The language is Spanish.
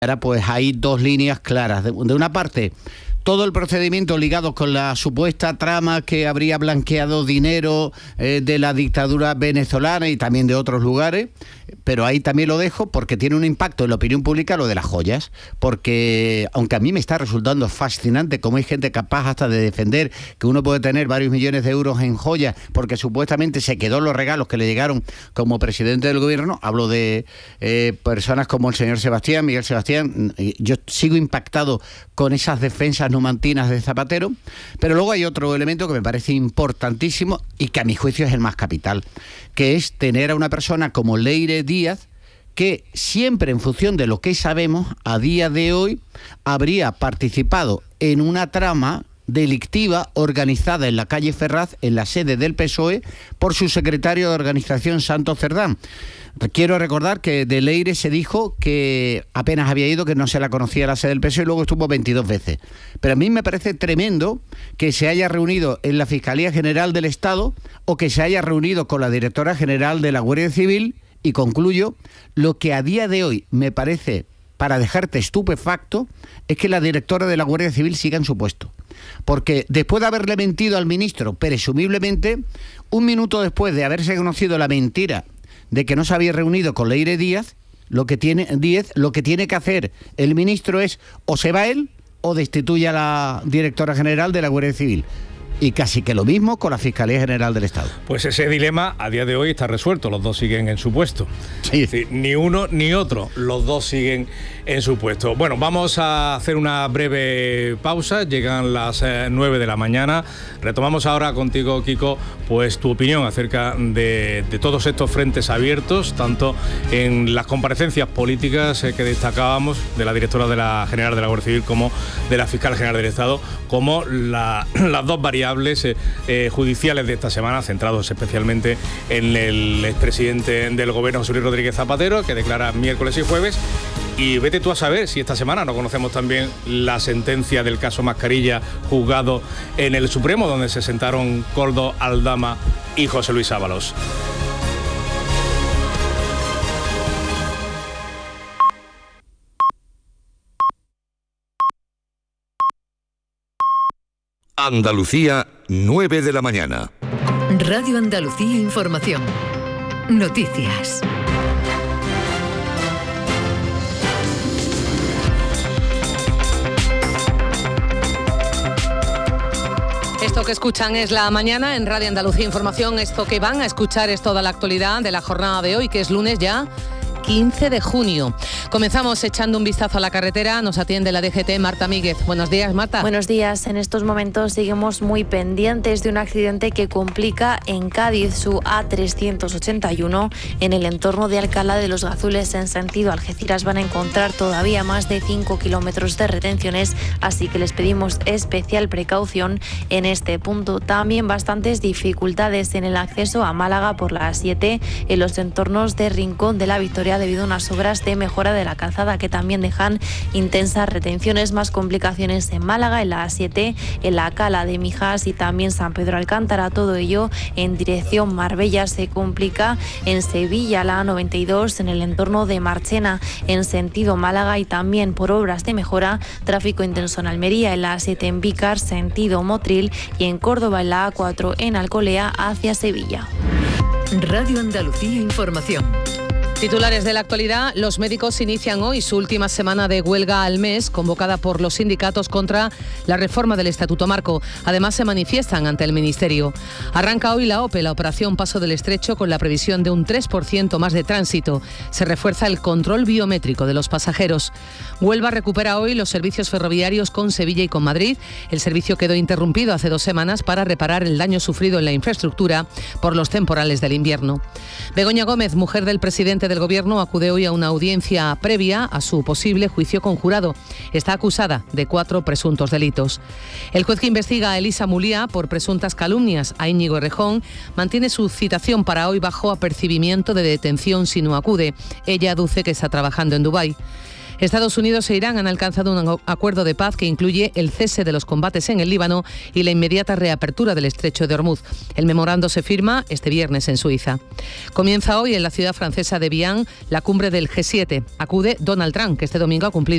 Ahora pues hay dos líneas claras. De una parte, todo el procedimiento ligado con la supuesta trama que habría blanqueado dinero de la dictadura venezolana y también de otros lugares, pero ahí también lo dejo porque tiene un impacto en la opinión pública lo de las joyas, porque aunque a mí me está resultando fascinante cómo hay gente capaz hasta de defender que uno puede tener varios millones de euros en joyas porque supuestamente se quedó los regalos que le llegaron como presidente del gobierno, hablo de personas como el señor Sebastián, Miguel Sebastián, yo sigo impactado con esas defensas numantinas de Zapatero, pero luego hay otro elemento que me parece importantísimo y que a mi juicio es el más capital, que es tener a una persona como Leire Díaz, que siempre en función de lo que sabemos, a día de hoy, habría participado en una trama delictiva organizada en la calle Ferraz, en la sede del PSOE, por su secretario de organización, Santos Cerdán. Quiero recordar que de Leire se dijo que apenas había ido, que no se la conocía la sede del PSOE y luego estuvo 22 veces. Pero a mí me parece tremendo que se haya reunido en la Fiscalía General del Estado o que se haya reunido con la directora general de la Guardia Civil. Y concluyo, lo que a día de hoy me parece para dejarte estupefacto es que la directora de la Guardia Civil siga en su puesto. Porque después de haberle mentido al ministro, presumiblemente, un minuto después de haberse conocido la mentira de que no se había reunido con Leire Díaz, lo que tiene que hacer el ministro es o se va él o destituye a la directora general de la Guardia Civil. Y casi que lo mismo con la Fiscalía General del Estado. Pues ese dilema a día de hoy está resuelto, los dos siguen en su puesto. Sí. Es decir, ni uno ni otro, los dos siguen en su puesto. Bueno, vamos a hacer una breve pausa, llegan las 9 de la mañana. Retomamos ahora contigo, Kiko, pues tu opinión acerca de todos estos frentes abiertos, tanto en las comparecencias políticas que destacábamos de la directora de la General de la Guardia Civil como de la Fiscal General del Estado, como las dos variables judiciales de esta semana, centrados especialmente en el expresidente del gobierno, José Luis Rodríguez Zapatero, que declara miércoles y jueves. Y vete tú a saber si esta semana no conocemos también la sentencia del caso Mascarilla juzgado en el Supremo, donde se sentaron Koldo Aldama y José Luis Ábalos. Andalucía, 9 de la mañana. Radio Andalucía Información. Noticias. Esto que escuchan es La Mañana en Radio Andalucía Información. Esto que van a escuchar es toda la actualidad de la jornada de hoy, que es lunes ya 15 de junio. Comenzamos echando un vistazo a la carretera. Nos atiende la DGT, Marta Míguez. Buenos días, Marta. Buenos días. En estos momentos seguimos muy pendientes de un accidente que complica en Cádiz su A381 en el entorno de Alcalá de los Gazules en sentido Algeciras. Van a encontrar todavía más de 5 kilómetros de retenciones, así que les pedimos especial precaución en este punto. También bastantes dificultades en el acceso a Málaga por la A7 en los entornos de Rincón de la Victoria debido a unas obras de mejora de la calzada que también dejan intensas retenciones. Más complicaciones en Málaga, en la A7, en la Cala de Mijas y también San Pedro Alcántara. Todo ello en dirección Marbella. Se complica en Sevilla, la A92, en el entorno de Marchena, en sentido Málaga, y también por obras de mejora. Tráfico intenso en Almería, en la A7 en Vícar, sentido Motril, y en Córdoba, en la A4 en Alcolea hacia Sevilla. Radio Andalucía Información. Titulares de la actualidad. Los médicos inician hoy su última semana de huelga al mes, convocada por los sindicatos contra la reforma del Estatuto Marco. Además, se manifiestan ante el Ministerio. Arranca hoy la OPE, la Operación Paso del Estrecho, con la previsión de un 3% más de tránsito. Se refuerza el control biométrico de los pasajeros. Huelva recupera hoy los servicios ferroviarios con Sevilla y con Madrid. El servicio quedó interrumpido hace 2 semanas para reparar el daño sufrido en la infraestructura por los temporales del invierno. Begoña Gómez, mujer del presidente del Gobierno, acude hoy a una audiencia previa a su posible juicio con jurado. Está acusada de 4 presuntos delitos. El juez que investiga a Elisa Mulía por presuntas calumnias a Íñigo Errejón mantiene su citación para hoy bajo apercibimiento de detención si no acude. Ella aduce que está trabajando en Dubái. Estados Unidos e Irán han alcanzado un acuerdo de paz que incluye el cese de los combates en el Líbano y la inmediata reapertura del estrecho de Hormuz. El memorando se firma este viernes en Suiza. Comienza hoy en la ciudad francesa de Vian la cumbre del G7. Acude Donald Trump, que este domingo ha cumplido